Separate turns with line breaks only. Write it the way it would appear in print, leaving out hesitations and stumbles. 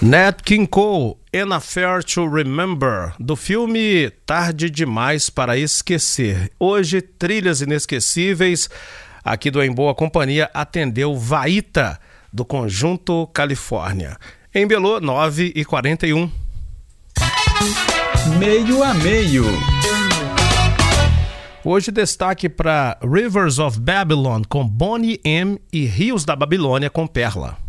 Nat King Cole, An Affair to Remember, do filme Tarde Demais para Esquecer. Hoje, trilhas inesquecíveis. Aqui do Em Boa Companhia atendeu Vaíta, do Conjunto Califórnia. Em Belô, 9h41.
Meio a meio.
Hoje destaque para Rivers of Babylon com Boney M e Rios da Babilônia com Perla.